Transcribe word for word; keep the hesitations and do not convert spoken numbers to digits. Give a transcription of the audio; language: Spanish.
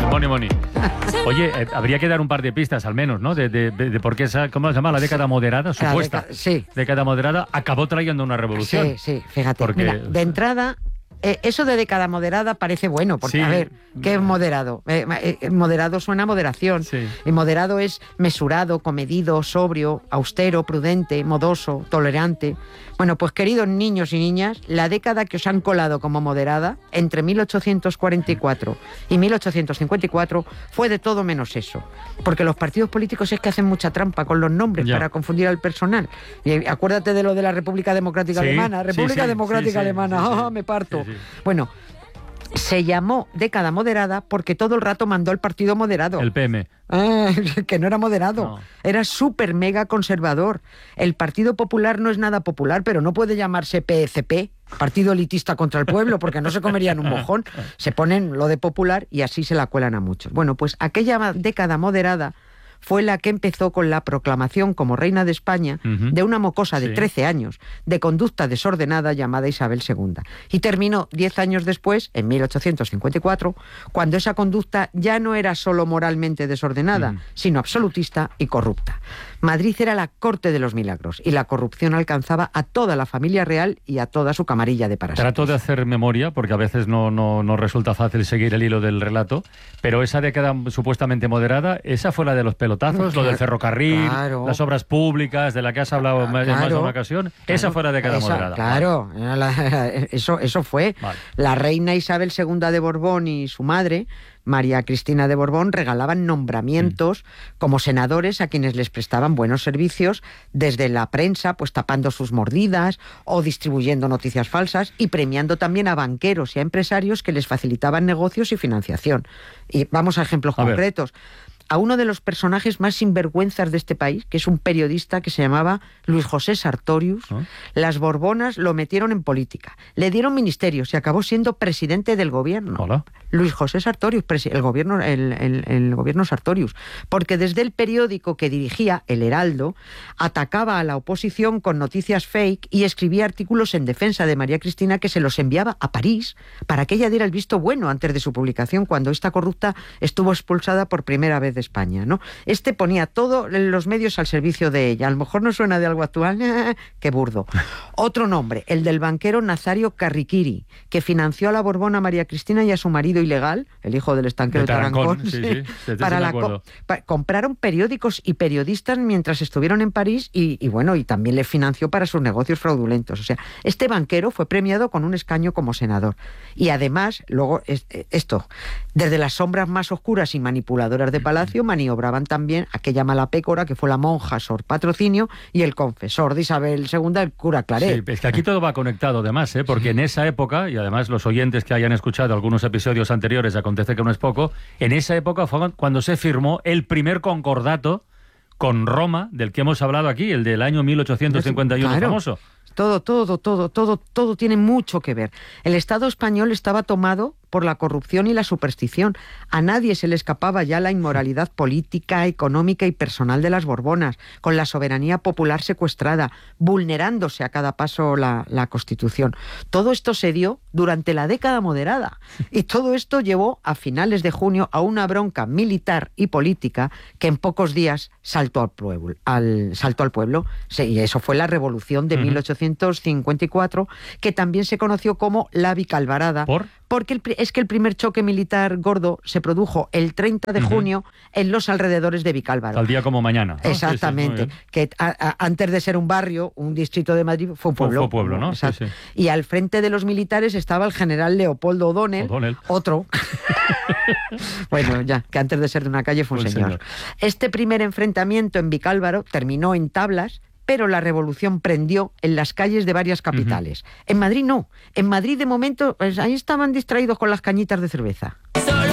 Moni, Moni. Oye, eh, habría que dar un par de pistas al menos, ¿no? De, de, de, de por qué esa, ¿cómo se llama? La década moderada, supuesta. Década, sí. Década moderada acabó trayendo una revolución. Sí, sí, fíjate. Porque... Mira, de entrada... Eh, eso de década moderada parece bueno, porque, sí. a ver, ¿qué es moderado? Eh, eh, moderado suena a moderación. Sí. Y moderado es mesurado, comedido, sobrio, austero, prudente, modoso, tolerante. Bueno, pues queridos niños y niñas, la década que os han colado como moderada, entre mil ochocientos cuarenta y cuatro y mil ochocientos cincuenta y cuatro, fue de todo menos eso. Porque los partidos políticos es que hacen mucha trampa con los nombres ya. para confundir al personal. Y acuérdate de lo de la República Democrática sí, Alemana. República sí, sí, Democrática sí, Alemana, sí, sí, ¡ah, me parto! Sí, sí. Bueno, se llamó década moderada porque todo el rato mandó el partido moderado. El P M. Ah, que no era moderado, No. era súper mega conservador. El Partido Popular no es nada popular, pero no puede llamarse P C P, Partido Elitista contra el Pueblo, porque no se comerían un mojón. Se ponen lo de popular y así se la cuelan a muchos. Bueno, pues aquella década moderada fue la que empezó con la proclamación como reina de España uh-huh. de una mocosa de sí. trece años, de conducta desordenada llamada Isabel segunda. Y terminó diez años después, en mil ochocientos cincuenta y cuatro, cuando esa conducta ya no era solo moralmente desordenada, uh-huh. sino absolutista y corrupta. Madrid era la corte de los milagros y la corrupción alcanzaba a toda la familia real y a toda su camarilla de parásitos. Trato de hacer memoria, porque a veces no, no, no resulta fácil seguir el hilo del relato, pero esa década supuestamente moderada, esa fue la de los pelotazos, lo del ferrocarril, claro. las obras públicas, de la que has hablado en claro, más de una ocasión, claro, esa fue la década esa, moderada. Claro, vale. la, eso, eso fue. Vale. La reina Isabel segunda de Borbón y su madre, María Cristina de Borbón, regalaban nombramientos mm. como senadores a quienes les prestaban buenos servicios desde la prensa, pues tapando sus mordidas o distribuyendo noticias falsas, y premiando también a banqueros y a empresarios que les facilitaban negocios y financiación. Y vamos a ejemplos a concretos. Ver. A uno de los personajes más sinvergüenzas de este país, que es un periodista que se llamaba Luis José Sartorius, ¿Oh? las Borbonas lo metieron en política, le dieron ministerios y acabó siendo presidente del gobierno. Hola. Luis José Sartorius, el gobierno, el, el, el gobierno Sartorius, porque desde el periódico que dirigía, El Heraldo, atacaba a la oposición con noticias fake y escribía artículos en defensa de María Cristina que se los enviaba a París para que ella diera el visto bueno antes de su publicación, cuando esta corrupta estuvo expulsada por primera vez de España, ¿no? Este ponía todos los medios al servicio de ella. A lo mejor no suena de algo actual, qué burdo. Otro nombre, el del banquero Nazario Carriquiri, que financió a la Borbona María Cristina y a su marido ilegal, el hijo del estanquero de Tarancón, Tarancón sí, sí, para la co- pa- compraron periódicos y periodistas mientras estuvieron en París y, y bueno, y también le financió para sus negocios fraudulentos. O sea, este banquero fue premiado con un escaño como senador. Y además, luego, es, esto, desde las sombras más oscuras y manipuladoras de Palacio, maniobraban también aquella mala pécora que fue la monja Sor Patrocinio y el confesor de Isabel segunda, el cura Claret. Sí, es que aquí todo va conectado además, ¿eh? Porque sí. en esa época, y además los oyentes que hayan escuchado algunos episodios anteriores, acontece que no es poco, en esa época fue cuando se firmó el primer concordato con Roma, del que hemos hablado aquí, el del año mil ochocientos cincuenta y uno, claro. famoso. Todo, todo, todo, todo, todo tiene mucho que ver. El Estado español estaba tomado por la corrupción y la superstición. A nadie se le escapaba ya la inmoralidad política, económica y personal de las Borbonas, con la soberanía popular secuestrada, vulnerándose a cada paso la, la Constitución. Todo esto se dio durante la década moderada. Y todo esto llevó a finales de junio a una bronca militar y política que en pocos días saltó al pueblo. Al, saltó al pueblo. Sí, y eso fue la Revolución de uh-huh. mil ochocientos cincuenta y cuatro, que también se conoció como la Vicalvarada. ¿Por? Porque el, es que el primer choque militar gordo se produjo el treinta de junio uh-huh. en los alrededores de Vicálvaro. Al día como mañana, ¿no? Exactamente. Sí, sí, que a, a, antes de ser un barrio, un distrito de Madrid, fue un pueblo. Fue, fue pueblo, ¿no? Sí, sí. Y al frente de los militares estaba el general Leopoldo O'Donnell, O'Donnell. otro. Bueno, ya, que antes de ser de una calle fue un, un señor. señor. Este primer enfrentamiento en Vicálvaro terminó en tablas, pero la revolución prendió en las calles de varias capitales. Uh-huh. En Madrid no. En Madrid, de momento, pues ahí estaban distraídos con las cañitas de cerveza.